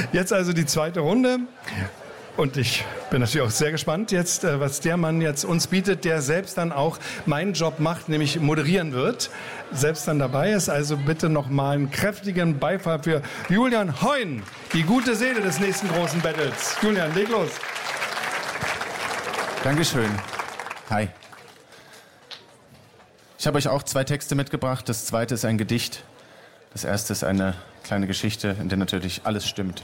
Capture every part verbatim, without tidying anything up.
Jetzt also die zweite Runde. Und ich bin natürlich auch sehr gespannt jetzt, was der Mann jetzt uns bietet, der selbst dann auch meinen Job macht, nämlich moderieren wird. Selbst dann dabei ist. Also bitte noch mal einen kräftigen Beifall für Julian Heun, die gute Seele des nächsten großen Battles. Julian, leg los. Dankeschön. Hi. Ich habe euch auch zwei Texte mitgebracht. Das zweite ist ein Gedicht. Das erste ist eine kleine Geschichte, in der natürlich alles stimmt.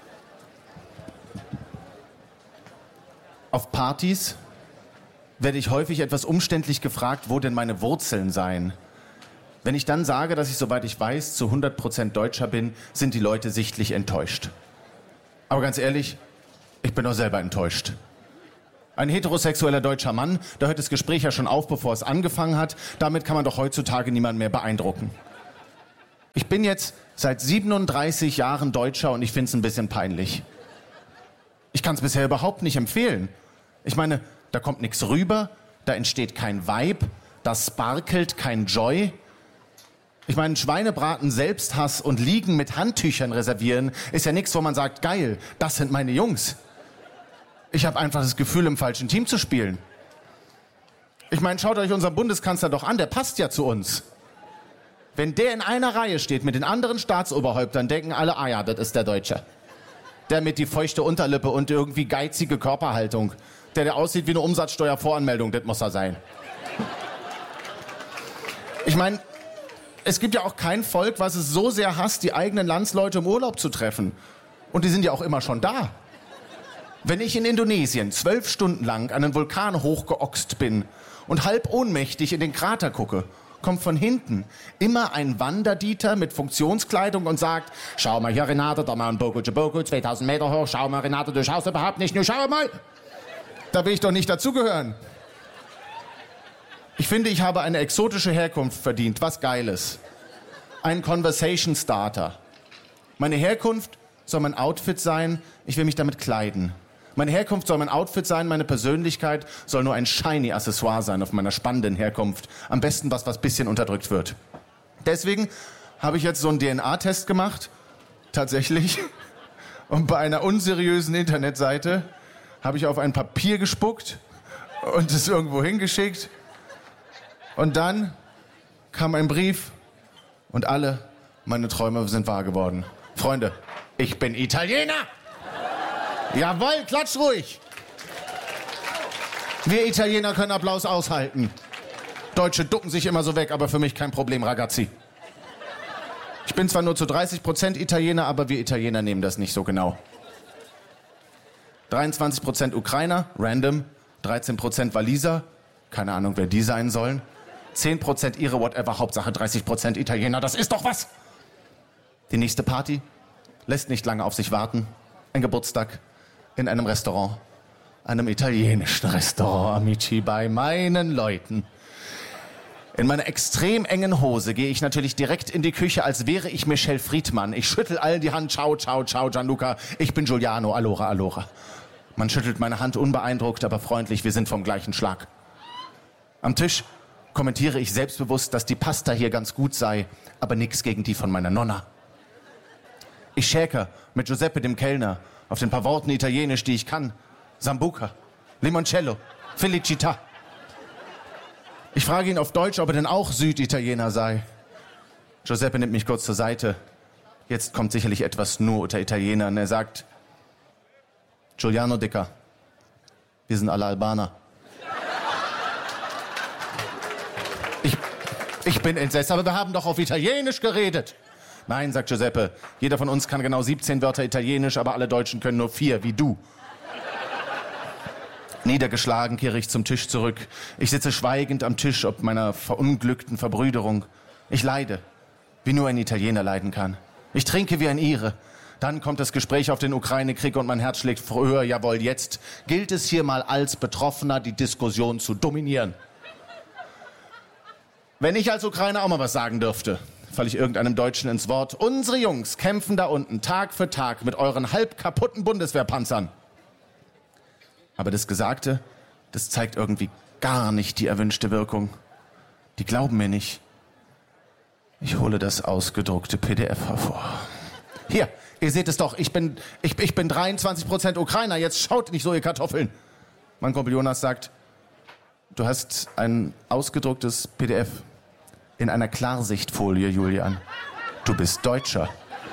Auf Partys werde ich häufig etwas umständlich gefragt, wo denn meine Wurzeln seien. Wenn ich dann sage, dass ich, soweit ich weiß, zu hundert Prozent Deutscher bin, sind die Leute sichtlich enttäuscht. Aber ganz ehrlich, ich bin doch selber enttäuscht. Ein heterosexueller deutscher Mann, da hört das Gespräch ja schon auf, bevor es angefangen hat. Damit kann man doch heutzutage niemanden mehr beeindrucken. Ich bin jetzt seit siebenunddreißig Jahren Deutscher und ich finde es ein bisschen peinlich. Ich kann es bisher überhaupt nicht empfehlen. Ich meine, da kommt nichts rüber, da entsteht kein Vibe, da sparkelt kein Joy. Ich meine, Schweinebraten, Selbsthass und Liegen mit Handtüchern reservieren ist ja nichts, wo man sagt, geil, das sind meine Jungs. Ich habe einfach das Gefühl, im falschen Team zu spielen. Ich meine, schaut euch unseren Bundeskanzler doch an, der passt ja zu uns. Wenn der in einer Reihe steht mit den anderen Staatsoberhäuptern, denken alle, ah ja, das ist der Deutsche. Der mit die feuchte Unterlippe und irgendwie geizige Körperhaltung. Der, der aussieht wie eine Umsatzsteuervoranmeldung, das muss er sein. Ich meine, es gibt ja auch kein Volk, was es so sehr hasst, die eigenen Landsleute im Urlaub zu treffen. Und die sind ja auch immer schon da. Wenn ich in Indonesien zwölf Stunden lang an einen Vulkan hochgeoxt bin und halb ohnmächtig in den Krater gucke, kommt von hinten immer ein Wanderdieter mit Funktionskleidung und sagt, schau mal hier, Renate, da mal ein Bogo Bogo, zweitausend Meter hoch, schau mal, Renate, du schaust überhaupt nicht, nur schau mal. Da will ich doch nicht dazugehören. Ich finde, ich habe eine exotische Herkunft verdient, was Geiles. Ein Conversation Starter. Meine Herkunft soll mein Outfit sein, ich will mich damit kleiden. Meine Herkunft soll mein Outfit sein, meine Persönlichkeit soll nur ein shiny Accessoire sein auf meiner spannenden Herkunft. Am besten was, was bisschen unterdrückt wird. Deswegen habe ich jetzt so einen D N A-Test gemacht, tatsächlich. Und bei einer unseriösen Internetseite habe ich auf ein Papier gespuckt und es irgendwo hingeschickt. Und dann kam ein Brief und alle meine Träume sind wahr geworden. Freunde, ich bin Italiener! Jawohl, klatsch ruhig! Wir Italiener können Applaus aushalten. Deutsche ducken sich immer so weg, aber für mich kein Problem, Ragazzi. Ich bin zwar nur zu dreißig Prozent Italiener, aber wir Italiener nehmen das nicht so genau. dreiundzwanzig Prozent Ukrainer, random. dreizehn Prozent Waliser, keine Ahnung, wer die sein sollen. zehn Prozent ihre, whatever, Hauptsache dreißig Prozent Italiener, das ist doch was! Die nächste Party lässt nicht lange auf sich warten. Ein Geburtstag in einem Restaurant. Einem italienischen Restaurant, Amici, bei meinen Leuten. In meiner extrem engen Hose gehe ich natürlich direkt in die Küche, als wäre ich Michelle Friedmann. Ich schüttel allen die Hand. Ciao, ciao, ciao, Gianluca. Ich bin Giuliano. Allora, allora. Man schüttelt meine Hand unbeeindruckt, aber freundlich. Wir sind vom gleichen Schlag. Am Tisch kommentiere ich selbstbewusst, dass die Pasta hier ganz gut sei, aber nix gegen die von meiner Nonna. Ich schäker mit Giuseppe, dem Kellner, auf den paar Worten Italienisch, die ich kann. Sambuca, Limoncello, Felicità. Ich frage ihn auf Deutsch, ob er denn auch Süditaliener sei. Giuseppe nimmt mich kurz zur Seite. Jetzt kommt sicherlich etwas nur unter Italienern. Er sagt, Giuliano Dicker, wir sind alle Albaner. Ich, ich bin entsetzt, aber wir haben doch auf Italienisch geredet. Nein, sagt Giuseppe, jeder von uns kann genau siebzehn Wörter Italienisch, aber alle Deutschen können nur vier, wie du. Niedergeschlagen kehre ich zum Tisch zurück. Ich sitze schweigend am Tisch ob meiner verunglückten Verbrüderung. Ich leide, wie nur ein Italiener leiden kann. Ich trinke wie ein Ire. Dann kommt das Gespräch auf den Ukraine-Krieg und mein Herz schlägt früher. Jawohl, jetzt gilt es hier mal als Betroffener, die Diskussion zu dominieren. Wenn ich als Ukrainer auch mal was sagen dürfte, falle ich irgendeinem Deutschen ins Wort. Unsere Jungs kämpfen da unten Tag für Tag mit euren halb kaputten Bundeswehrpanzern. Aber das Gesagte, das zeigt irgendwie gar nicht die erwünschte Wirkung. Die glauben mir nicht. Ich hole das ausgedruckte P D F hervor. Hier, Ihr seht es doch, ich bin, ich, ich bin dreiundzwanzig Prozent Ukrainer, jetzt schaut nicht so, ihr Kartoffeln. Mein Kumpel Jonas sagt, du hast ein ausgedrucktes P D F in einer Klarsichtfolie, Julian. Du bist Deutscher.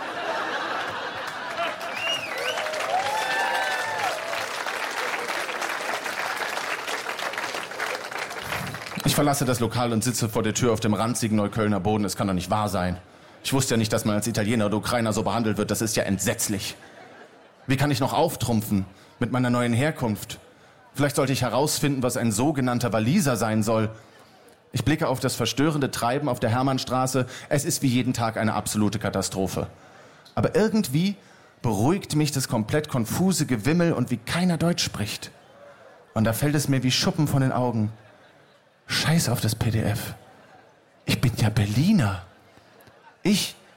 Ich verlasse das Lokal und sitze vor der Tür auf dem ranzigen Neuköllner Boden. Es kann doch nicht wahr sein. Ich wusste ja nicht, dass man als Italiener oder Ukrainer so behandelt wird. Das ist ja entsetzlich. Wie kann ich noch auftrumpfen mit meiner neuen Herkunft? Vielleicht sollte ich herausfinden, was ein sogenannter Waliser sein soll. Ich blicke auf das verstörende Treiben auf der Hermannstraße. Es ist wie jeden Tag eine absolute Katastrophe. Aber irgendwie beruhigt mich das komplett konfuse Gewimmel und wie keiner Deutsch spricht. Und da fällt es mir wie Schuppen von den Augen. Scheiß auf das P D F. Ich bin ja Berliner. Ich